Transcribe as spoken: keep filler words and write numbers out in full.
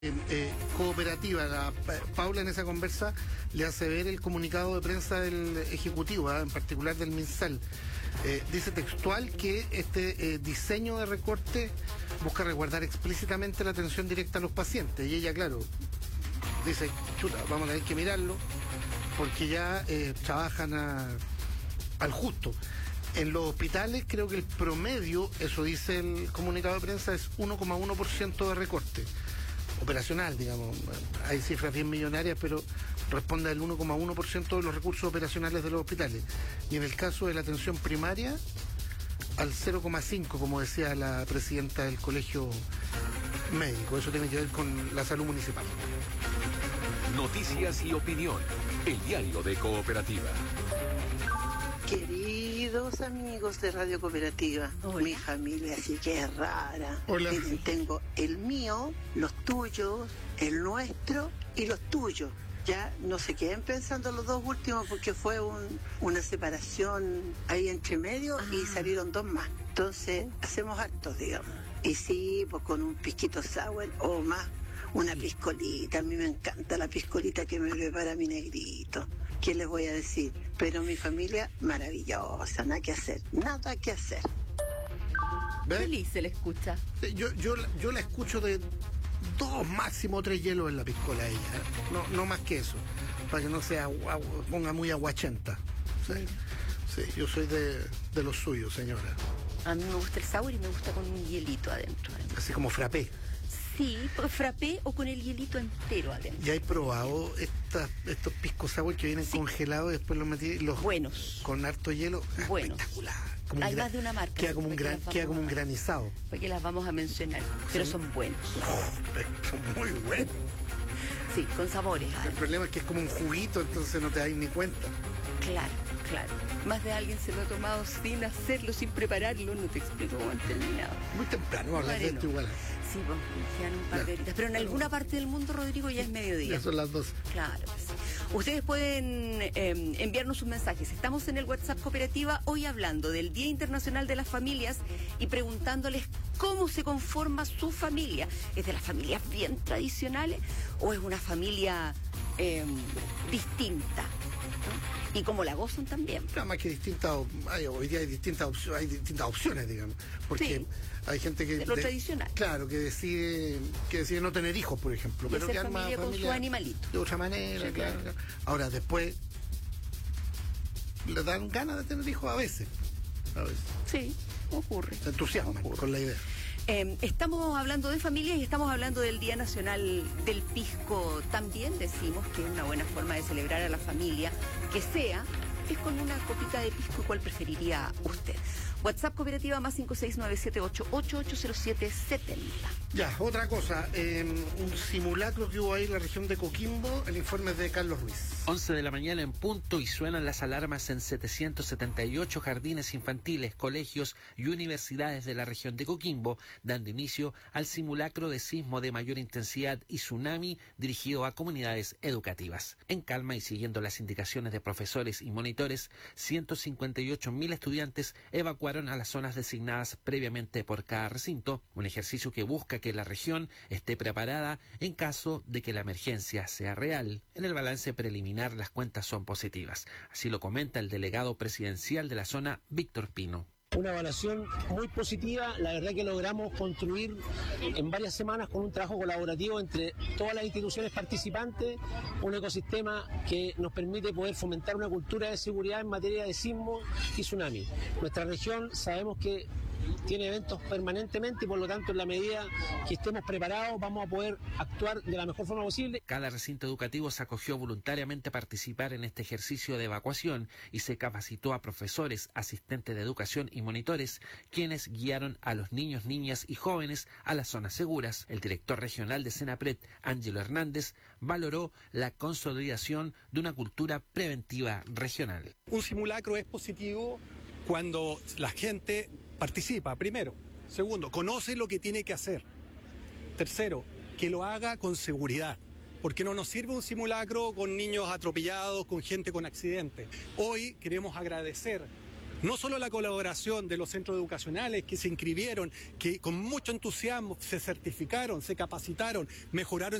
Eh, eh, cooperativa. La, Paula en esa conversa le hace ver el comunicado de prensa del Ejecutivo, ¿eh? En particular del MinSal. Eh, dice textual que este eh, diseño de recorte busca resguardar explícitamente la atención directa a los pacientes. Y ella, claro, dice, chuta, vamos a tener que mirarlo porque ya eh, trabajan a, al justo. En los hospitales creo que el promedio, eso dice el comunicado de prensa, es uno coma uno por ciento de recorte operacional, digamos. Hay cifras bien millonarias, pero responde al uno coma uno por ciento de los recursos operacionales de los hospitales. Y en el caso de la atención primaria, al cero coma cinco, como decía la presidenta del colegio médico. Eso tiene que ver con la salud municipal. Noticias y opinión. El diario de Cooperativa. Queridos amigos de Radio Cooperativa, hola. Mi familia sí que es rara. Hola. Miren, tengo el mío, los tuyos, el nuestro y los tuyos. Ya no se queden pensando los dos últimos porque fue un, una separación ahí entre medio ah. y salieron dos más. Entonces hacemos hartos, digamos. Y sí, pues con un pisquito sour o más. Una piscolita, a mí me encanta la piscolita que me prepara mi negrito. ¿Qué les voy a decir? Pero mi familia, maravillosa, nada que hacer, nada que hacer. Feliz se le escucha. Yo, yo, yo la escucho de dos, máximo tres hielos en la piscola ella, ¿eh? no, no más que eso, para que no sea ponga muy aguachenta. ¿Sí? Sí, yo soy de, de los suyos, señora. A mí me gusta el sour y me gusta con un hielito adentro. adentro. Así como frappé. Sí, frappé o con el hielito entero adentro. ¿Ya he probado estas, estos piscos sour que vienen sí. congelados y después los metí los buenos con harto hielo? Buenos. Espectacular. Como Hay más de una marca. Queda como un gran, queda como un granizado. Porque las vamos a mencionar, pero ¿sí? son buenos. Oh, son muy buenos. Sí, con sabores. El además. problema es que es como un juguito, entonces no te das ni cuenta. Claro, claro. Más de alguien se lo ha tomado sin hacerlo, sin prepararlo. No te explico cómo han terminado. Muy temprano hablar de esto igual. Sí, pues quedan un par de horitas. Pero en alguna parte del mundo, Rodrigo, ya es mediodía. Ya son las dos. Claro. Sí. Ustedes pueden eh, enviarnos sus mensajes. Estamos en el WhatsApp Cooperativa hoy hablando del Día Internacional de las Familias y preguntándoles cómo se conforma su familia. ¿Es de las familias bien tradicionales o es una familia eh, distinta? ¿No? Y cómo la gozan también. Nada más que distintas, hay, hoy día hay distintas opciones, hay distintas opciones, digamos, porque sí, hay gente que de lo de, tradicional. Claro, que decide, que decide no tener hijos, por ejemplo, y pero que arma familia con familia su animalito. De otra manera, sí, claro, claro. Ahora después le dan ganas de tener hijos a veces. A veces. Sí, ocurre. Se entusiasman ocurre. con la idea. Eh, estamos hablando de familias y estamos hablando del Día Nacional del Pisco. También decimos que una buena forma de celebrar a la familia, que sea, es con una copita de pisco. ¿Cuál preferiría usted? WhatsApp Cooperativa más cinco seis nueve siete ocho ocho ocho cero siete siete cero. Ya, otra cosa, eh, un simulacro que hubo ahí en la región de Coquimbo, el informe es de Carlos Ruiz. once de la mañana en punto y suenan las alarmas en setecientos setenta y ocho jardines infantiles, colegios y universidades de la región de Coquimbo, dando inicio al simulacro de sismo de mayor intensidad y tsunami dirigido a comunidades educativas. En calma y siguiendo las indicaciones de profesores y monitores, ciento cincuenta y ocho mil estudiantes evacuaron a las zonas designadas previamente por cada recinto, un ejercicio que busca que la región esté preparada en caso de que la emergencia sea real. En el balance preliminar las cuentas son positivas, así lo comenta el delegado presidencial de la zona, Víctor Pino. Una evaluación muy positiva, la verdad que logramos construir en varias semanas con un trabajo colaborativo entre todas las instituciones participantes, un ecosistema que nos permite poder fomentar una cultura de seguridad en materia de sismo y tsunami. Nuestra región sabemos que tiene eventos permanentemente y por lo tanto en la medida que estemos preparados vamos a poder actuar de la mejor forma posible. Cada recinto educativo se acogió voluntariamente a participar en este ejercicio de evacuación y se capacitó a profesores, asistentes de educación y monitores, quienes guiaron a los niños, niñas y jóvenes a las zonas seguras. El director regional de Senapred, Ángelo Hernández, valoró la consolidación de una cultura preventiva regional. Un simulacro es positivo cuando la gente participa, primero. Segundo, conoce lo que tiene que hacer. Tercero, que lo haga con seguridad. Porque no nos sirve un simulacro con niños atropellados, con gente con accidentes. Hoy queremos agradecer No solo la colaboración de los centros educacionales que se inscribieron, que con mucho entusiasmo se certificaron, se capacitaron, mejoraron